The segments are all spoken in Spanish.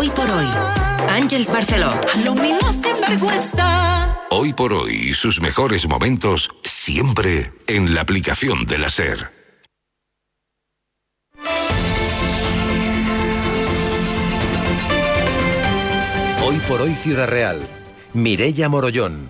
Hoy por hoy, Àngels Barceló. Hoy por hoy y sus mejores momentos siempre en la aplicación de la SER. Hoy por hoy Ciudad Real. Mireia Morollón.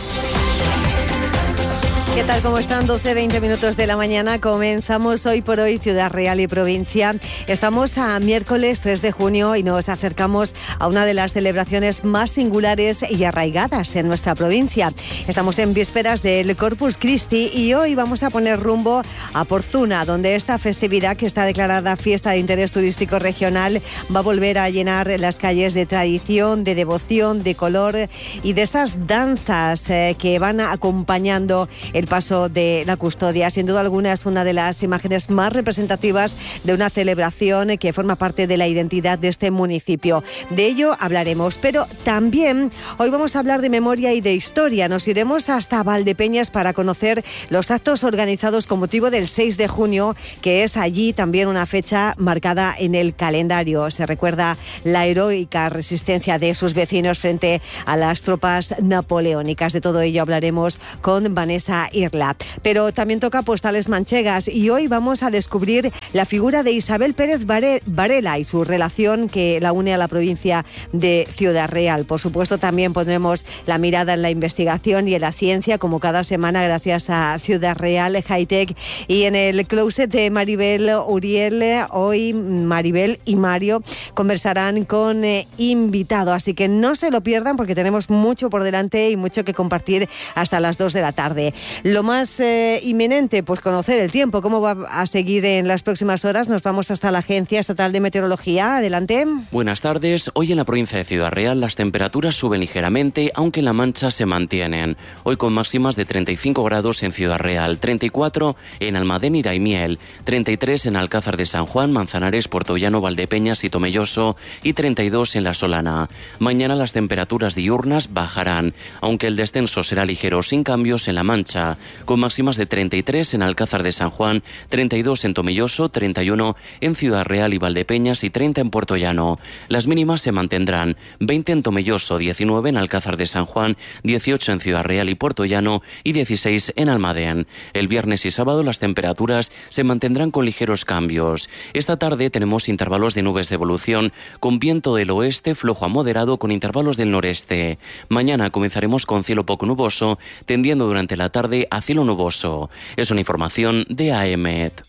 ¿Qué tal? ¿Cómo están? 12:20 minutos de la mañana. Comenzamos Hoy por Hoy Ciudad Real y Provincia. Estamos a miércoles 3 de junio y nos acercamos a una de las celebraciones más singulares y arraigadas en nuestra provincia. Estamos en vísperas del Corpus Christi y hoy vamos a poner rumbo a Porzuna, donde esta festividad, que está declarada fiesta de interés turístico regional, va a volver a llenar las calles de tradición, de devoción, de color y de esas danzas que van acompañando el paso de la custodia. Sin duda alguna es una de las imágenes más representativas de una celebración que forma parte de la identidad de este municipio. De ello hablaremos, pero también hoy vamos a hablar de memoria y de historia. Nos iremos hasta Valdepeñas para conocer los actos organizados con motivo del 6 de junio, que es allí también una fecha marcada en el calendario. Se recuerda la heroica resistencia de sus vecinos frente a las tropas napoleónicas. De todo ello hablaremos con Vanessa Irla. Pero también toca postales manchegas y hoy vamos a descubrir la figura de Isabel Pérez Varela y su relación que la une a la provincia de Ciudad Real. Por supuesto, también pondremos la mirada en la investigación y en la ciencia, como cada semana, gracias a Ciudad Real High Tech. Y en el closet de Maribel Uriel, hoy Maribel y Mario conversarán con invitado, así que no se lo pierdan porque tenemos mucho por delante y mucho que compartir hasta las 2 de la tarde. Lo más inminente, pues conocer el tiempo, cómo va a seguir en las próximas horas. Nos vamos hasta la Agencia Estatal de Meteorología. Adelante. Buenas tardes. Hoy en la provincia de Ciudad Real las temperaturas suben ligeramente, aunque en La Mancha se mantienen. Hoy con máximas de 35 grados en Ciudad Real, 34 en Almadén y Daimiel, 33 en Alcázar de San Juan, Manzanares, Puertollano, Valdepeñas y Tomelloso y 32 en La Solana. Mañana las temperaturas diurnas bajarán, aunque el descenso será ligero, sin cambios en La Mancha, con máximas de 33 en Alcázar de San Juan, 32 en Tomelloso, 31 en Ciudad Real y Valdepeñas y 30 en Puertollano. Las mínimas se mantendrán, 20 en Tomelloso, 19 en Alcázar de San Juan, 18 en Ciudad Real y Puertollano y 16 en Almadén. El viernes y sábado las temperaturas se mantendrán con ligeros cambios. Esta tarde tenemos intervalos de nubes de evolución, con viento del oeste flojo a moderado con intervalos del noreste. Mañana comenzaremos con cielo poco nuboso, tendiendo durante la tarde a cielo nuboso. Es una información de AEMET.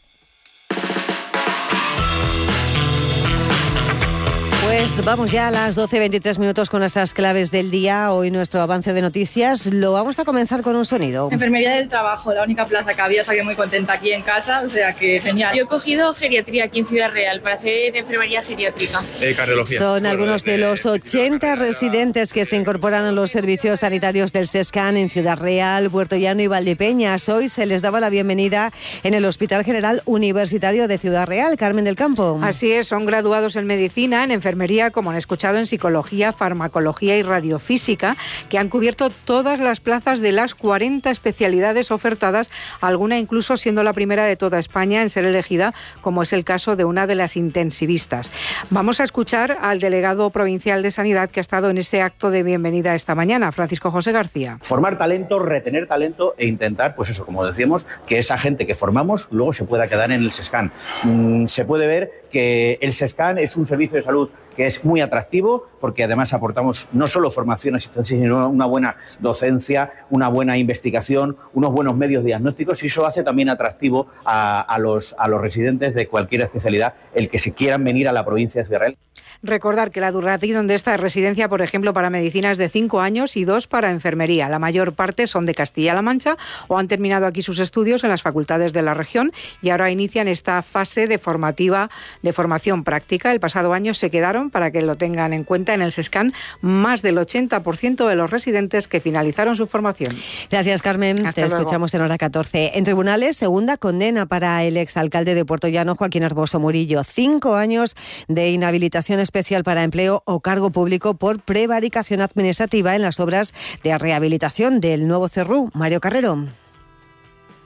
Pues vamos ya a las 12:23 minutos con nuestras claves del día. Hoy nuestro avance de noticias lo vamos a comenzar con un sonido. Enfermería del trabajo, la única plaza que había, salí muy contenta aquí en casa, o sea que genial. Yo he cogido geriatría aquí en Ciudad Real para hacer enfermería geriátrica. Cardiología. Son algunos de los 80 residentes que se incorporan a los servicios sanitarios del SESCAN en Ciudad Real, Puertollano y Valdepeñas. Hoy se les daba la bienvenida en el Hospital General Universitario de Ciudad Real. Carmen del Campo. Así es, son graduados en medicina, en enfermería, como han escuchado, en psicología, farmacología y radiofísica, que han cubierto todas las plazas de las 40 especialidades ofertadas, alguna incluso siendo la primera de toda España en ser elegida, como es el caso de una de las intensivistas. Vamos a escuchar al delegado provincial de Sanidad que ha estado en ese acto de bienvenida esta mañana, Francisco José García. Formar talento, retener talento e intentar, pues eso, como decíamos, que esa gente que formamos luego se pueda quedar en el SESCAN. Se puede ver que el SESCAN es un servicio de salud que es muy atractivo porque además aportamos no solo formación asistencia, sino una buena docencia, una buena investigación, unos buenos medios diagnósticos, y eso hace también atractivo a los residentes de cualquier especialidad el que se quieran venir a la provincia de Ciudad Real. Recordar que la duración de esta residencia, por ejemplo, para medicina es de 5 años y 2 para enfermería. La mayor parte son de Castilla-La Mancha o han terminado aquí sus estudios en las facultades de la región y ahora inician esta fase de formación práctica. El pasado año se quedaron, para que lo tengan en cuenta, en el SESCAN más del 80% de los residentes que finalizaron su formación. Gracias, Carmen. Hasta Te luego. escuchamos en hora 14. En tribunales, segunda condena para el exalcalde de Puertollano, Joaquín Herboso Murillo. 5 años de inhabilitación especial para empleo o cargo público por prevaricación administrativa en las obras de rehabilitación del nuevo CERRU. Mario Carrero.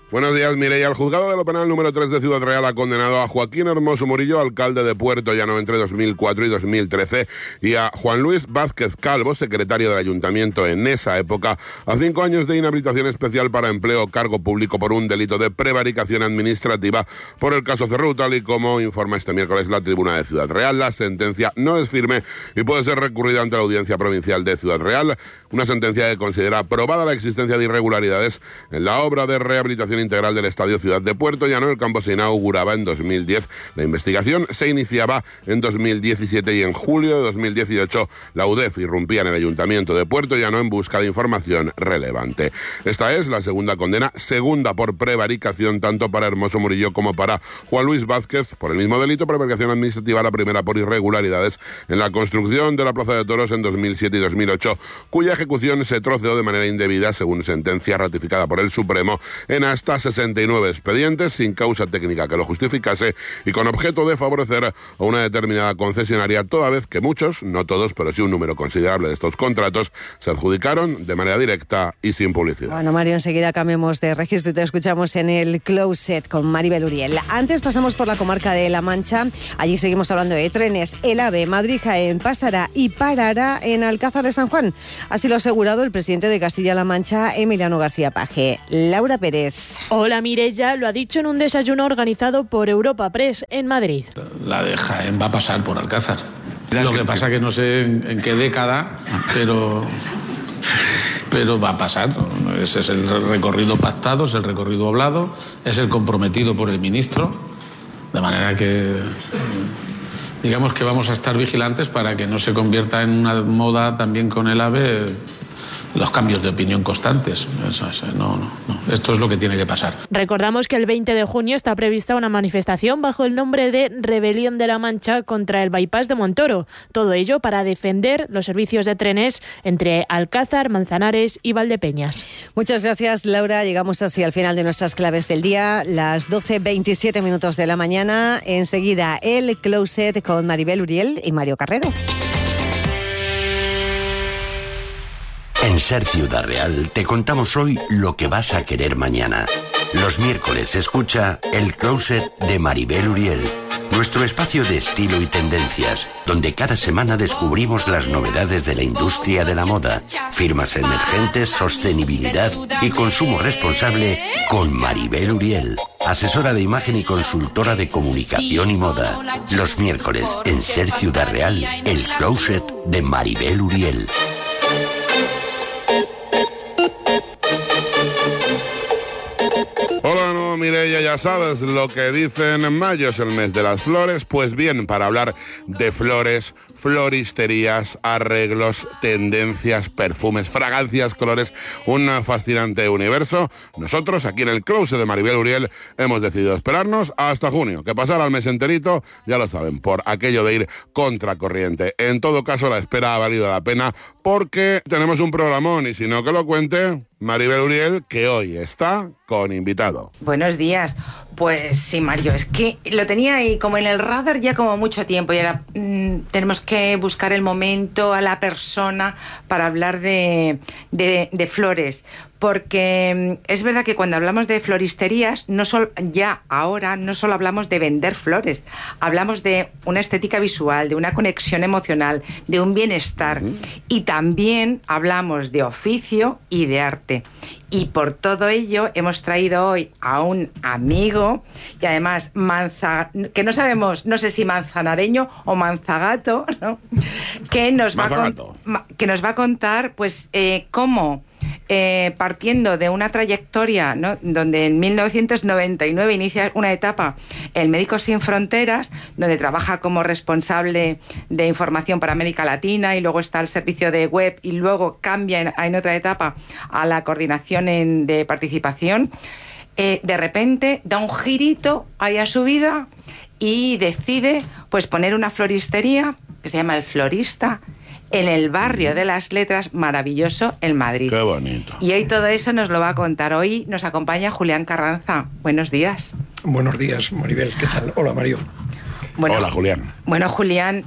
Buenos días, Mireia. El juzgado de lo penal número 3 de Ciudad Real ha condenado a Joaquín Hermoso Murillo, alcalde de Puerto Llano entre 2004 y 2013, y a Juan Luis Vázquez Calvo, secretario del ayuntamiento en esa época, a 5 años de inhabilitación especial para empleo o cargo público por un delito de prevaricación administrativa por el caso Cerrut, tal y como informa este miércoles la Tribuna de Ciudad Real. La sentencia no es firme y puede ser recurrida ante la Audiencia Provincial de Ciudad Real, una sentencia que considera probada la existencia de irregularidades en la obra de rehabilitación integral del Estadio Ciudad de Puerto Llano. El campo se inauguraba en 2010. La investigación se iniciaba en 2017 y en julio de 2018 la UDEF irrumpía en el Ayuntamiento de Puerto Llano en busca de información relevante. Esta es la segunda condena, segunda por prevaricación, tanto para Hermoso Murillo como para Juan Luis Vázquez, por el mismo delito, prevaricación administrativa, la primera por irregularidades en la construcción de la Plaza de Toros en 2007 y 2008, cuya ejecución se troceó de manera indebida, según sentencia ratificada por el Supremo, en hasta 69 expedientes, sin causa técnica que lo justificase y con objeto de favorecer a una determinada concesionaria, toda vez que muchos, no todos, pero sí un número considerable de estos contratos, se adjudicaron de manera directa y sin publicidad. Bueno, Mario, enseguida cambiamos de registro y te escuchamos en el Closet con Maribel Uriel. Antes pasamos por la comarca de La Mancha. Allí seguimos hablando de trenes. El AVE Madrid-Jaén pasará y parará en Alcázar de San Juan. Así lo ha asegurado el presidente de Castilla-La Mancha, Emiliano García Paje. Laura Pérez. Hola, Mireia, lo ha dicho en un desayuno organizado por Europa Press en Madrid. La de Jaén va a pasar por Alcázar. Lo que pasa que no sé en qué década, pero va a pasar. Ese es el recorrido pactado, es el recorrido hablado, es el comprometido por el ministro, de manera que digamos que vamos a estar vigilantes para que no se convierta en una moda también con el AVE los cambios de opinión constantes. No. Esto es lo que tiene que pasar. Recordamos que el 20 de junio está prevista una manifestación bajo el nombre de Rebelión de la Mancha contra el bypass de Montoro. Todo ello para defender los servicios de trenes entre Alcázar, Manzanares y Valdepeñas. Muchas gracias, Laura. Llegamos así al final de nuestras claves del día, las 12:27 de la mañana. Enseguida el Closet con Maribel Uriel y Mario Carrero. En Ser Ciudad Real te contamos hoy lo que vas a querer mañana. Los miércoles escucha El Closet de Maribel Uriel, nuestro espacio de estilo y tendencias, donde cada semana descubrimos las novedades de la industria de la moda, firmas emergentes, sostenibilidad y consumo responsable con Maribel Uriel, asesora de imagen y consultora de comunicación y moda. Los miércoles en Ser Ciudad Real, El Closet de Maribel Uriel. Hola, no, Mireia, ya sabes lo que dicen, mayo es el mes de las flores. Pues bien, para hablar de flores, floristerías, arreglos, tendencias, perfumes, fragancias, colores, un fascinante universo, nosotros aquí en el Closet de Maribel Uriel hemos decidido esperarnos hasta junio, que pasará el mes enterito, ya lo saben, por aquello de ir contracorriente. En todo caso, la espera ha valido la pena porque tenemos un programón y si no, que lo cuente Maribel Uriel, que hoy está con invitado. Buenos días. Pues sí, Mario, es que lo tenía ahí como en el radar ya como mucho tiempo y ahora tenemos que buscar el momento, a la persona para hablar de flores. Porque es verdad que cuando hablamos de floristerías, no solo hablamos de vender flores, hablamos de una estética visual, de una conexión emocional, de un bienestar y también hablamos de oficio y de arte. Y por todo ello hemos traído hoy a un amigo y además que no sabemos, no sé si manzanareño o manzagato, ¿no? que nos va a contar pues cómo partiendo de una trayectoria, ¿no?, donde en 1999 inicia una etapa el Médicos Sin Fronteras, donde trabaja como responsable de información para América Latina y luego está el servicio de web y luego cambia en otra etapa a la coordinación de participación. De repente da un girito ahí a su vida y decide pues poner una floristería que se llama El Florista en el barrio de las Letras, maravilloso, en Madrid. Qué bonito. Y hoy todo eso nos lo va a contar. Hoy nos acompaña Julián Carranza. Buenos días. Buenos días, Maribel. ¿Qué tal? Hola, Mario. Bueno, hola, Julián. Bueno, Julián,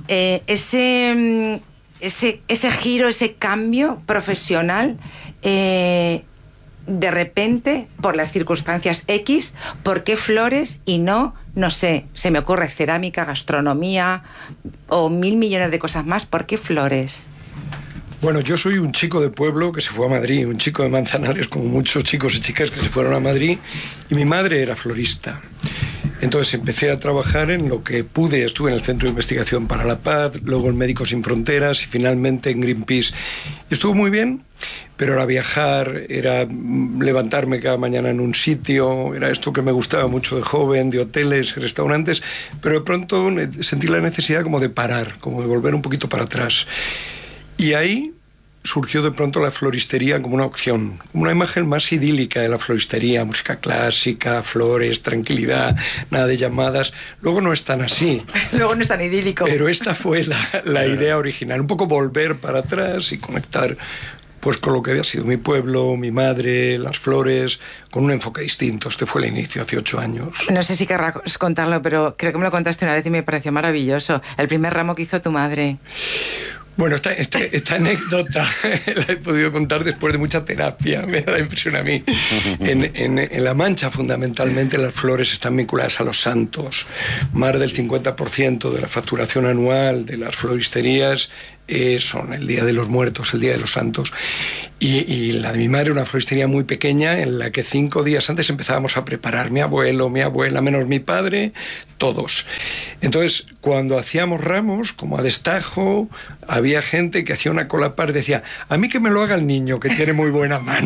ese giro, ese cambio profesional, de repente, por las circunstancias X, ¿por qué flores y no sé, se me ocurre cerámica, gastronomía o 1.000 millones de cosas más? ¿Por qué flores? Bueno, yo soy un chico de pueblo que se fue a Madrid, un chico de Manzanares, como muchos chicos y chicas que se fueron a Madrid, y mi madre era florista. Entonces empecé a trabajar en lo que pude, estuve en el Centro de Investigación para la Paz, luego en Médicos Sin Fronteras y finalmente en Greenpeace. Estuvo muy bien, pero era viajar, era levantarme cada mañana en un sitio, era esto que me gustaba mucho de joven, de hoteles, restaurantes, pero de pronto sentí la necesidad como de parar, como de volver un poquito para atrás. Y ahí surgió de pronto la floristería como una opción, como una imagen más idílica de la floristería, música clásica, flores, tranquilidad, nada de llamadas. Luego no es tan así. Luego no es tan idílico. Pero esta fue la idea original, un poco volver para atrás y conectar pues con lo que había sido mi pueblo, mi madre, las flores, con un enfoque distinto. Este fue el inicio, hace 8 años. No sé si querrás contarlo, pero creo que me lo contaste una vez y me pareció maravilloso. El primer ramo que hizo tu madre. Bueno, esta anécdota la he podido contar después de mucha terapia, me da la impresión a mí. En La Mancha, fundamentalmente, las flores están vinculadas a los santos. Más del 50% de la facturación anual de las floristerías son el Día de los Muertos, el Día de los Santos. Y la de mi madre, una floristería muy pequeña, en la que 5 días antes empezábamos a preparar. Mi abuelo, mi abuela, menos mi padre, todos. Entonces, cuando hacíamos ramos, como a destajo, había gente que hacía una cola par y decía, a mí que me lo haga el niño, que tiene muy buena mano.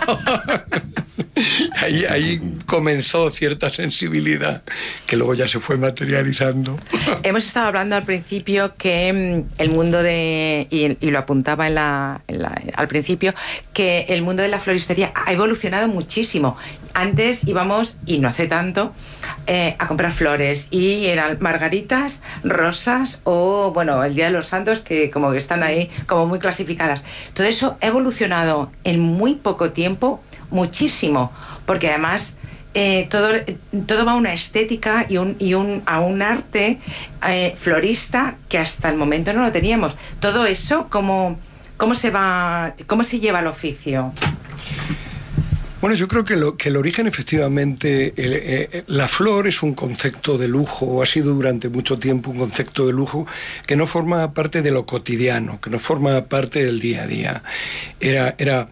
Ahí comenzó cierta sensibilidad, que luego ya se fue materializando. Hemos estado hablando al principio que el mundo y lo apuntaba al principio, que el mundo de la floristería ha evolucionado muchísimo. Antes íbamos, y no hace tanto, a comprar flores, y eran margaritas, rosas o, bueno, el Día de los Santos, que como que están ahí como muy clasificadas. Todo eso ha evolucionado en muy poco tiempo muchísimo, porque además todo va a una estética y a un arte florista que hasta el momento no lo teníamos. Todo eso, ¿cómo se lleva el oficio? Bueno, yo creo que el origen, efectivamente, la flor es un concepto de lujo, o ha sido durante mucho tiempo un concepto de lujo que no forma parte de lo cotidiano, que no forma parte del día a día. Era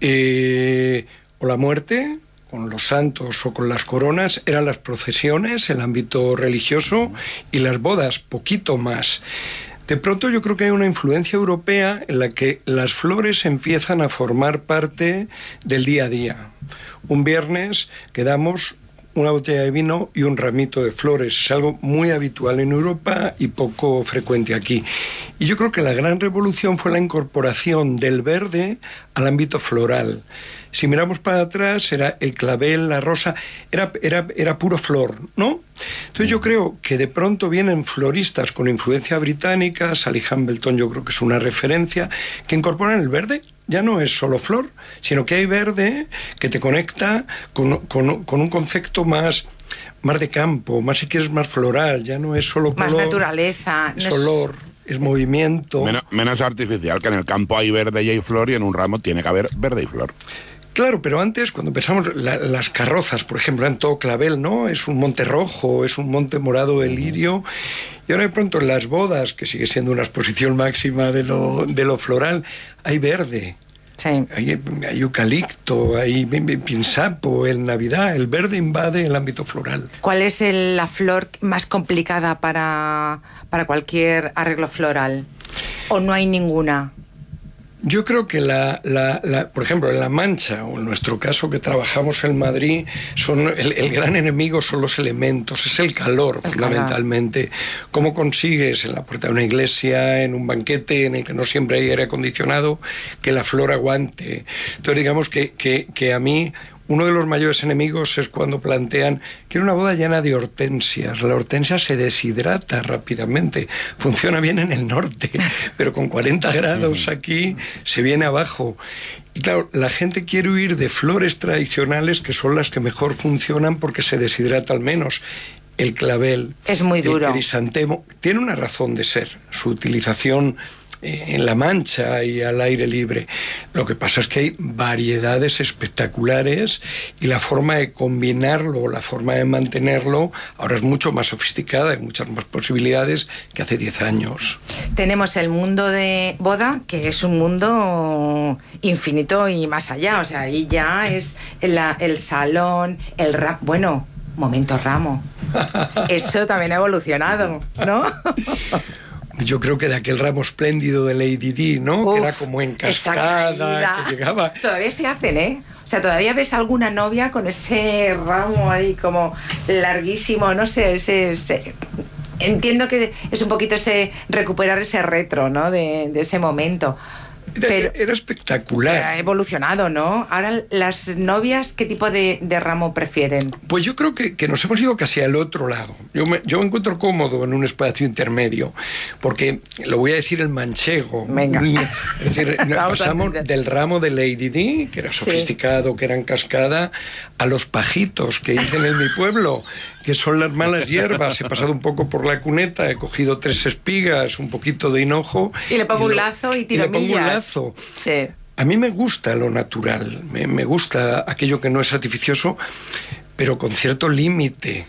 o la muerte, con los santos o con las coronas, eran las procesiones, el ámbito religioso, y las bodas, poquito más. De pronto yo creo que hay una influencia europea en la que las flores empiezan a formar parte del día a día. Un viernes quedamos una botella de vino y un ramito de flores. Es algo muy habitual en Europa y poco frecuente aquí. Y yo creo que la gran revolución fue la incorporación del verde al ámbito floral. Si miramos para atrás, era el clavel, la rosa, era puro flor, ¿no? Entonces yo creo que de pronto vienen floristas con influencia británica, Sally Hambleton yo creo que es una referencia, que incorporan el verde. Ya no es solo flor, sino que hay verde que te conecta con un concepto más de campo, más, si quieres, más floral. Ya no es solo color, más naturaleza. Es olor, es movimiento. Menos artificial, que en el campo hay verde y hay flor, y en un ramo tiene que haber verde y flor. Claro, pero antes, cuando empezamos, las carrozas, por ejemplo, eran todo clavel, ¿no? Es un monte rojo, es un monte morado de lirio. Y ahora de pronto en las bodas, que sigue siendo una exposición máxima de lo floral, hay verde. Sí. Hay eucalipto, hay pinsapo, en Navidad. El verde invade el ámbito floral. ¿Cuál es la flor más complicada para cualquier arreglo floral? ¿O no hay ninguna? Yo creo que por ejemplo, en La Mancha, o en nuestro caso que trabajamos en Madrid, el gran enemigo son los elementos, es el calor, fundamentalmente. ¿Cómo consigues en la puerta de una iglesia, en un banquete en el que no siempre hay aire acondicionado, que la flor aguante? Entonces digamos que a mí uno de los mayores enemigos es cuando plantean que una boda llena de hortensias. La hortensia se deshidrata rápidamente. Funciona bien en el norte, pero con 40 grados aquí se viene abajo. Y claro, la gente quiere huir de flores tradicionales que son las que mejor funcionan porque se deshidrata al menos. El clavel, es muy duro. El crisantemo, tiene una razón de ser. Su utilización en La Mancha y al aire libre. Lo que pasa es que hay variedades espectaculares y la forma de combinarlo, la forma de mantenerlo, ahora es mucho más sofisticada, hay muchas más posibilidades que hace 10 años. Tenemos el mundo de boda, que es un mundo infinito y más allá, o sea, ahí ya es el salón, bueno, momento ramo. Eso también ha evolucionado, ¿no? Yo creo que de aquel ramo espléndido de Lady Di, ¿no? Que era como en cascada, que llegaba... Todavía se hacen, ¿eh? O sea, todavía ves alguna novia con ese ramo ahí como larguísimo, no sé, entiendo que es un poquito recuperar ese retro, ¿no? De ese momento. Era espectacular. Ha evolucionado, ¿no? Ahora, las novias, ¿qué tipo de ramo prefieren? Pues yo creo que nos hemos ido casi al otro lado. Yo me encuentro cómodo en un espacio intermedio, porque, lo voy a decir el manchego. Venga. Es decir, pasamos del ramo de Lady Di, que era sofisticado, que era en cascada, a los pajitos, que dicen en mi pueblo, que son las malas hierbas. He pasado un poco por la cuneta, he cogido 3 espigas, un poquito de hinojo... Y le pongo un lazo y tiro millas. Sí. A mí me gusta lo natural, me gusta aquello que no es artificioso, pero con cierto límite,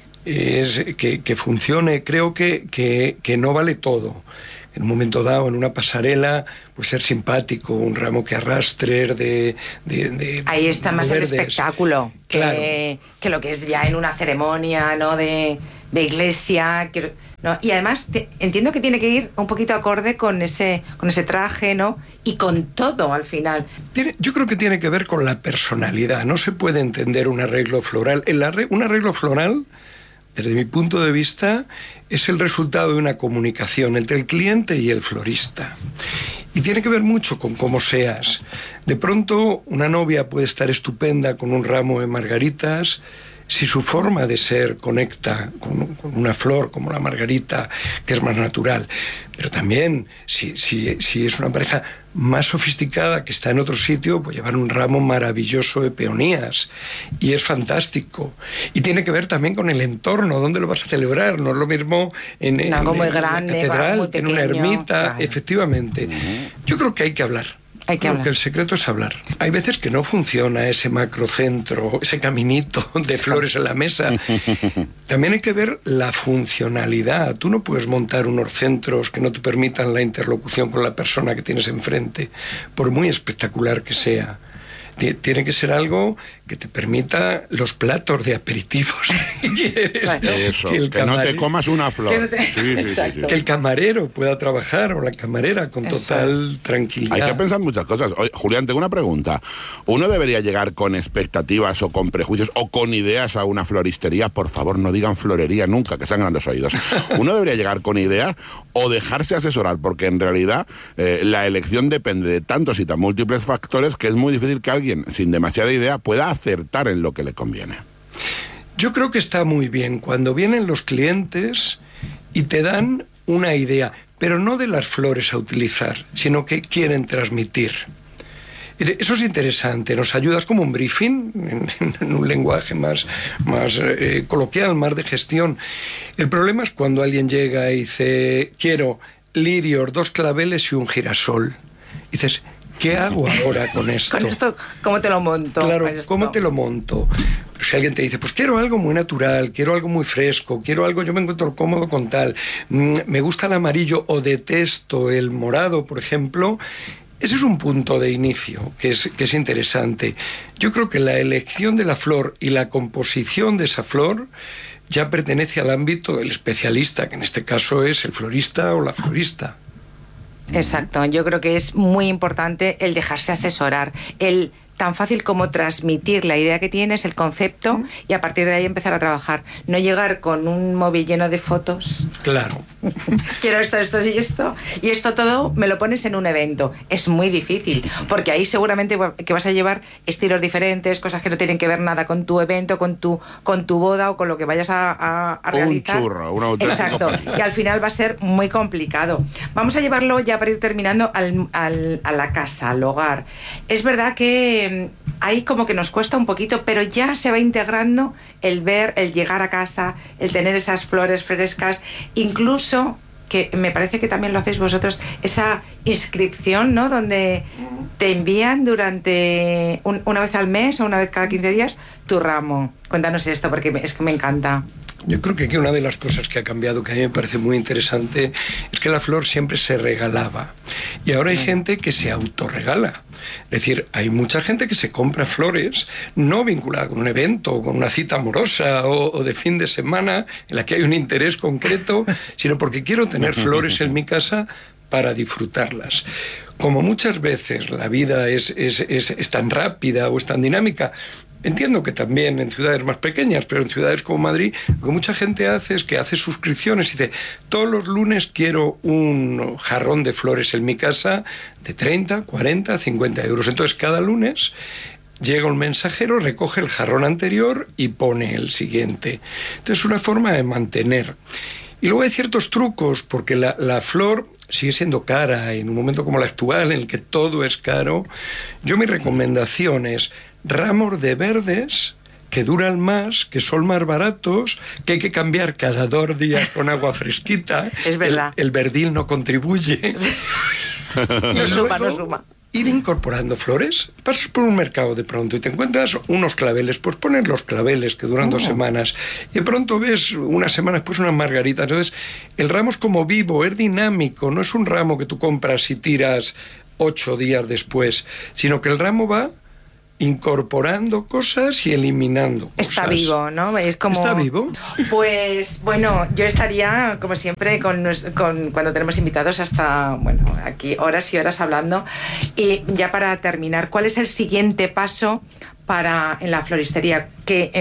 que funcione. Creo que no vale todo. En un momento dado, en una pasarela, pues ser simpático, un ramo que arrastres de ahí está más verdes. El espectáculo que lo que es ya en una ceremonia, ¿no? de iglesia, ¿no? Y además entiendo que tiene que ir un poquito acorde con ese traje, ¿no? Y con todo al final. Yo creo que tiene que ver con la personalidad. No se puede entender un arreglo floral. Un arreglo floral, desde mi punto de vista, es el resultado de una comunicación entre el cliente y el florista. Y tiene que ver mucho con cómo seas. De pronto, una novia puede estar estupenda con un ramo de margaritas, si su forma de ser conecta con una flor como la margarita, que es más natural. Pero también, si es una pareja más sofisticada que está en otro sitio, pues llevar un ramo maravilloso de peonías. Y es fantástico. Y tiene que ver también con el entorno, dónde lo vas a celebrar. No es lo mismo en algo muy grande, una catedral, muy pequeño, en una ermita. Claro. Efectivamente. Yo creo que hay que hablar. Creo que el secreto es hablar. Hay veces que no funciona ese macrocentro, ese caminito de flores en la mesa. También hay que ver la funcionalidad. Tú no puedes montar unos centros que no te permitan la interlocución con la persona que tienes enfrente, por muy espectacular que sea. Tiene que ser algo que te permita los platos de aperitivos. Eso, que no te comas una flor. Que el camarero pueda trabajar o la camarera con total tranquilidad. Hay que pensar muchas cosas. Oye, Julián, tengo una pregunta. ¿Uno debería llegar con expectativas o con prejuicios o con ideas a una floristería? Por favor, no digan florería nunca, que sangran los oídos. ¿Uno debería llegar con ideas o dejarse asesorar? Porque en realidad la elección depende de tantos y tan múltiples factores que es muy difícil que alguien sin demasiada idea pueda acertar en lo que le conviene. Yo creo que está muy bien cuando vienen los clientes y te dan una idea, pero no de las flores a utilizar, sino que quieren transmitir. Eso es interesante, nos ayudas como un briefing, en un lenguaje más coloquial, más de gestión. El problema es cuando alguien llega y dice, quiero lirios, 2 claveles y un girasol. Y dices, ¿qué hago ahora con esto? Con esto, ¿cómo te lo monto? Claro, ¿cómo te lo monto? Si alguien te dice, pues quiero algo muy natural, quiero algo muy fresco, quiero algo, yo me encuentro cómodo con tal, me gusta el amarillo o detesto el morado, por ejemplo, ese es un punto de inicio que es interesante. Yo creo que la elección de la flor y la composición de esa flor ya pertenece al ámbito del especialista, que en este caso es el florista o la florista. Exacto, yo creo que es muy importante el dejarse asesorar, el tan fácil como transmitir la idea que tienes, el concepto, y a partir de ahí empezar a trabajar. No llegar con un móvil lleno de fotos. Claro. Quiero esto, esto y esto. Y esto todo me lo pones en un evento. Es muy difícil, porque ahí seguramente que vas a llevar estilos diferentes, cosas que no tienen que ver nada con tu evento, con tu boda o con lo que vayas a realizar. Un churro, un auténtico. Exacto. Y al final va a ser muy complicado. Vamos a llevarlo ya para ir terminando a la casa, al hogar. Es verdad que ahí como que nos cuesta un poquito, pero ya se va integrando el ver, el llegar a casa, el tener esas flores frescas, incluso que me parece que también lo hacéis vosotros, esa inscripción, ¿no? Donde te envían durante una vez al mes o una vez cada 15 días tu ramo. Cuéntanos esto, porque es que me encanta. Yo creo que una de las cosas que ha cambiado, que a mí me parece muy interesante, es que la flor siempre se regalaba. Y ahora hay gente que se autorregala. Es decir, hay mucha gente que se compra flores no vinculada con un evento o con una cita amorosa o de fin de semana en la que hay un interés concreto, sino porque quiero tener flores en mi casa para disfrutarlas. Como muchas veces la vida es tan rápida o es tan dinámica, entiendo que también en ciudades más pequeñas, pero en ciudades como Madrid, lo que mucha gente hace es que hace suscripciones y dice, todos los lunes quiero un jarrón de flores en mi casa de 30, 40, 50 euros. Entonces cada lunes llega un mensajero, recoge el jarrón anterior y pone el siguiente. Entonces es una forma de mantener. Y luego hay ciertos trucos, porque la flor sigue siendo cara, y en un momento como el actual, en el que todo es caro, mi recomendación es ramos de verdes que duran más, que son más baratos, que hay que cambiar cada 2 días con agua fresquita. Es verdad. El verdil no contribuye. No suma. Ir incorporando flores. Pasas por un mercado de pronto y te encuentras unos claveles, pues pones los claveles que duran 2 semanas y de pronto ves unas semanas pues unas margaritas. Entonces el ramo es como vivo, es dinámico, no es un ramo que tú compras y tiras 8 días después, sino que el ramo va incorporando cosas y eliminando cosas. Está vivo, ¿no? Es como... ¿Está vivo? Pues, bueno, yo estaría, como siempre, cuando tenemos invitados hasta, bueno, aquí horas y horas hablando. Y ya para terminar, ¿cuál es el siguiente paso en la floristería? Que